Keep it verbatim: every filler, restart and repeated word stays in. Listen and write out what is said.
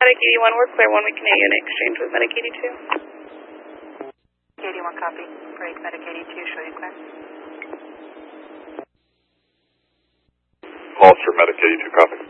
Medic eighty-one, we're clear one, we can hear you in exchange with Medic eighty-two. eighty-one copy, break Medic eighty-two, show you clear. Holster, Medic eighty-two, copy.